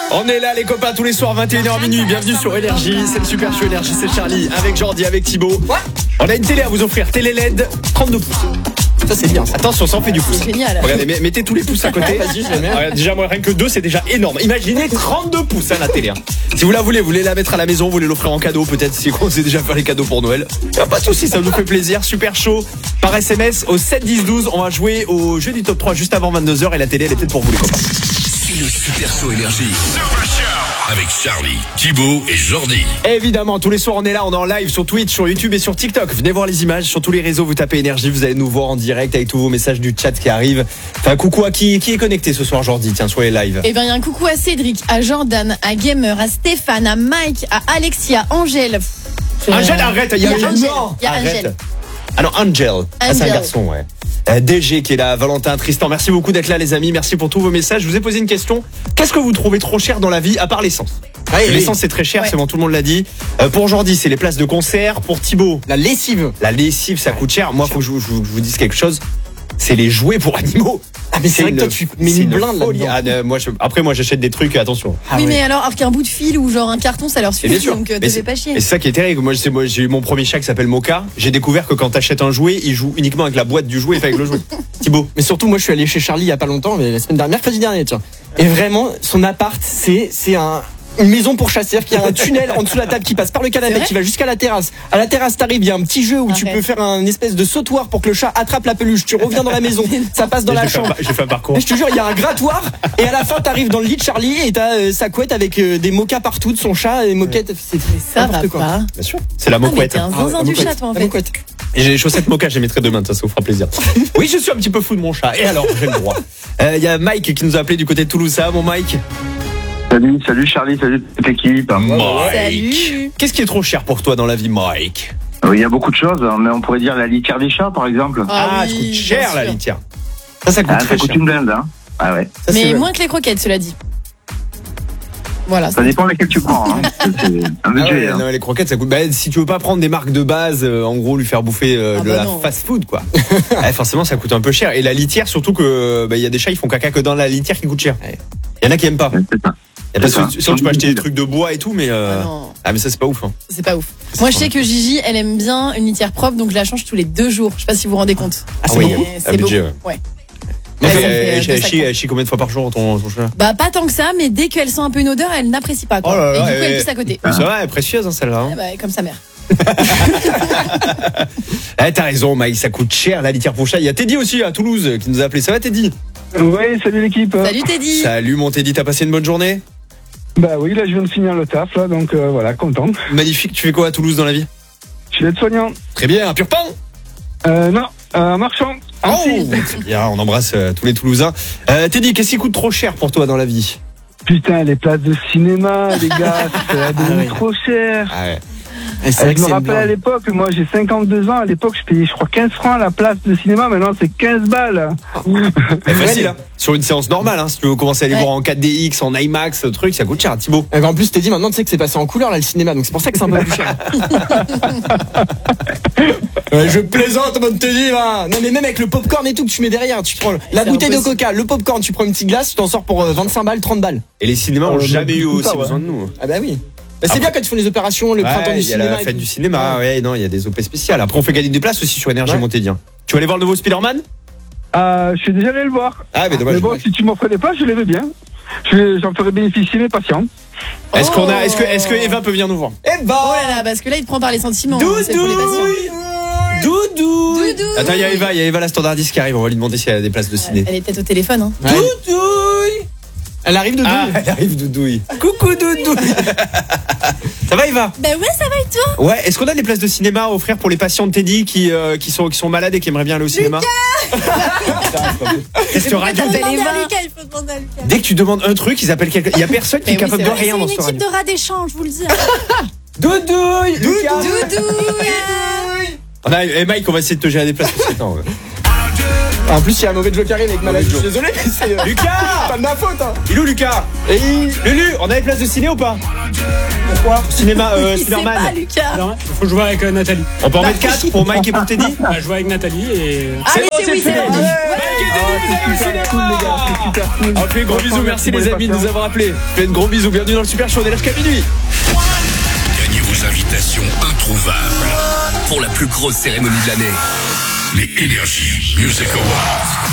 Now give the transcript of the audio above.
On est là les copains tous les soirs 21h minuit. Bienvenue sur Énergie. C'est le Super Show Énergie, c'est Charlie avec Jordi, avec Thibaut. On a une télé à vous offrir, télé LED 32 pouces. Ça c'est bien. Attention, ça en fait du pouce. C'est génial. Regardez, mettez tous les pouces à côté. Vas-y, je les mets. Regarde, déjà moi rien que 2 c'est déjà énorme. Imaginez 32 pouces la télé. Si vous la voulez, vous voulez la mettre à la maison, vous voulez l'offrir en cadeau, peut-être si on sait déjà faire les cadeaux pour Noël. Pas de soucis, ça nous fait plaisir. Super Show par SMS au 7 10 12. On va jouer au jeu du top 3 juste avant 22h et la télé elle est peut-être pour vous les copains. C'est le Super Show Énergie. Avec Charlie, Thibaut et Jordi. Évidemment, tous les soirs on est là, on est en live sur Twitch, sur YouTube et sur TikTok. Venez voir les images sur tous les réseaux, vous tapez Énergie, vous allez nous voir en direct avec tous vos messages du chat qui arrivent. Enfin, coucou à qui est connecté ce soir, Jordi, tiens, sur les lives. Eh bien, il y a un coucou à Cédric, à Jordan, à Gamer, à Stéphane, à Mike, à Alexia, Angèle. Angèle, arrête, il y a Angèle. Non, Il y a arrête. Angèle. Ah non, Angel. Ah, c'est un Angel. garçon, ouais. DG qui est là, Valentin, Tristan, merci beaucoup d'être là les amis, merci pour tous vos messages. Je vous ai posé une question, qu'est-ce que vous trouvez trop cher dans la vie à part l'essence? L'essence c'est très cher, c'est bon, tout le monde l'a dit. Pour Jordi c'est les places de concert, pour Thibaut La lessive. la lessive ça coûte cher. Moi faut que je vous dise quelque chose, c'est les jouets pour animaux. Ah mais c'est vrai que toi tu mets une blinde folie. là-dedans. Après moi j'achète des trucs, attention. Oui, mais alors, avec un bout de fil ou genre un carton, ça leur Et suffit, bien sûr. donc Mais te c'est- fais pas chier. Et c'est ça qui est terrible. Moi j'ai eu mon premier chat qui s'appelle Moka. J'ai découvert que quand t'achètes un jouet, il joue uniquement avec la boîte du jouet et pas avec le jouet. Thibaut. Mais surtout moi je suis allé chez Charlie il y a pas longtemps, mais la semaine dernière, mercredi dernier tiens. Et vraiment son appart c'est une maison pour chasser, qui a un tunnel en dessous de la table qui passe par le C'est canapé vrai qui va jusqu'à la terrasse. À la terrasse t'arrives, il y a un petit jeu où tu Arrête. peux faire un espèce de sautoir pour que le chat attrape la peluche. Tu reviens dans la maison, ça passe dans la chambre. J'ai fait un parcours. Et je te jure, il y a un grattoir et à la fin t'arrives dans le lit de Charlie et t'as sa couette avec des moquas partout de son chat et moquettes. C'est Ça va n'importe quoi. pas. Bien sûr. C'est la Ah, mais moquette. t'es un Ah ouais, zinzin la du moquette, chat, toi, en la fait. moquette. Et j'ai les chaussettes Moka, je les mettrai demain, ça vous fera plaisir. Oui, je suis un petit peu fou de mon chat. Et alors, j'ai le droit. Il y a Mike qui nous a appelé du côté de Toulouse. Ça va, mon Mike? Salut Charlie, salut toute l'équipe. Salut. Qu'est-ce qui est trop cher pour toi dans la vie, Mike? Il y a beaucoup de choses, mais on pourrait dire la litière des chats par exemple. Ah, oui, ça coûte bien cher, la sûr. litière. Ça coûte Ah, très ça coûte cher. une blinde, hein. Ah ouais. Ça, Mais c'est- moins que les croquettes, cela dit. Voilà. Ça dépend lesquelles tu prends. Hein. C'est un Ah budget. ouais, hein. non, les croquettes, ça coûte. Bah, si tu veux pas prendre des marques de base, en gros, lui faire bouffer Ah de bah la non. fast food, quoi. Forcément, ça coûte un peu cher. Et la litière, surtout que, il y a des chats, ils font caca que dans la litière qui coûte cher. Il y en a qui aiment pas. Ouais, c'est ça. Parce C'est ça. que sinon, tu peux acheter des trucs de bois et tout, mais Ah non. mais ça, c'est pas ouf, hein. C'est pas ouf. Moi, je sais que Gigi, elle aime bien une litière propre, donc je la change tous les 2 jours. Je sais pas si vous vous rendez compte. Ah, c'est Mais beaucoup. c'est Un budget, beaucoup. Ouais. Mais Ouais, ça fait elle 2 sacs, chie combien de fois par jour ton chat? Bah, pas tant que ça, mais dès qu'elle sent un peu une odeur, elle n'apprécie pas, quoi. Oh là là, Et du coup, ouais. elle pisse à côté. Ça va, elle est précieuse, hein, celle-là. hein. Ah bah, comme sa mère. T'as raison, Mike, ça coûte cher la litière pour chat. Il y a Teddy aussi à Toulouse qui nous a appelé. Ça va, Teddy? Oui, salut l'équipe. Salut Teddy. Salut, mon Teddy, t'as passé une bonne journée? Bah oui, là je viens de finir le taf, là, donc voilà, content. Magnifique, tu fais quoi à Toulouse dans la vie? Je suis aide-soignant. Très bien, un pur pain? Non, marchand. Oh, Annecy. très bien, on embrasse tous les Toulousains. Teddy, qu'est-ce qui coûte trop cher pour toi dans la vie? Putain, les places de cinéma, les gars, c'est devenu oui. trop cher. Ah ouais. Et c'est vrai que Je me c'est rappelle à bien. l'époque, moi j'ai 52 ans, à l'époque je payais je crois 15 francs la place de cinéma, maintenant c'est 15 balles. C'est facile, hein. Sur une séance normale, hein. Si tu veux commencer à aller Ouais. voir en 4DX, en IMAX, le truc, ça coûte cher, Thibaut. Et en plus, t'es dit maintenant, tu sais que c'est passé en couleur là le cinéma, donc c'est pour ça que c'est un peu plus cher. Je plaisante, mon Teddy, va. Non, mais même avec le popcorn et tout que tu mets derrière, tu prends la C'est bouteille de impossible. coca, le popcorn, tu prends une petite glace, tu t'en sors pour 25 balles, 30 balles. Et les cinémas ont jamais eu aussi pas, ouais. besoin de nous. Ah bah oui. Bah, c'est Après- bien quand ils font les opérations, le printemps Ouais, du il y a cinéma. la et fête tout. du cinéma, ouais, non, il y a des OP spéciales. Après, on fait gagner des places aussi sur Énergie, Ouais. mon Teddy. hein. Tu vas aller voir le nouveau Spider-Man? Je suis déjà allé le voir. Ah, mais dommage. Mais bon, si tu m'offres des places, je les veux bien. J'en ferai bénéficier mes patients. Est-ce que Eva peut venir nous voir? Eh Oh bah là là, parce que là, il te prend par les sentiments. hein, c'est pour les patients. Doudou Doudou. Attends, il y a Eva la standardiste qui arrive. On va lui demander si elle a des places de ciné. Elle est peut-être au téléphone, hein. Doudouille. Elle arrive Doudou. Ah, elle arrive, Doudouille. Coucou, Doudouille. Ça va, Eva? Bah ouais, ça va et toi? Ouais, est-ce qu'on a des places de cinéma à offrir pour les patients de Teddy qui sont malades et qui aimeraient bien aller au cinéma? Reste radio. T'appelles demander Eva. à Lucas, il faut demander à Lucas. Dès que tu demandes un truc, ils appellent quelqu'un. Il y a personne qui est Mais oui, capable c'est de vrai. rien C'est dans une ce équipe radio. de rats d'échange, je vous le dis. hein. Doudouille Lucas. Doudou. On a, Mike, on va essayer de te gérer des places. Attends, En plus, il y a un mauvais Joe qui arrive avec maladie. Je suis désolé, mais c'est Lucas pas de ma faute. Hein. Il est où Lucas Lulu, on a des places de ciné ou pas? Pourquoi? Cinéma, Il sait Spider-Man. pas, Lucas. Alors, il faut jouer avec Nathalie. On peut en mettre 4 pour Mike et pour Teddy? Bah, jouer avec Nathalie et. Allez, c'est oui, c'est bon. Mike et Teddy, vous allez au cinéma. Cool, les gars, c'est super cool. On fait un gros bisous, merci les amis de nous avoir appelés. Faites un gros bisous, bienvenue dans le Super Show, on est là jusqu'à minuit. Gagnez vos invitations introuvables pour la plus grosse cérémonie de l'année. Les Energy Music Awards.